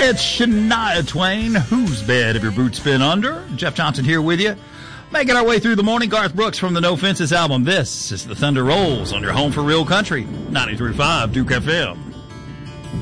It's Shania Twain. Whose bed have your boots been under? Jeff Johnson here with you. Making our way through the morning. Garth Brooks from the No Fences album. This is The Thunder Rolls on your home for real country. 93.5 Duke FM.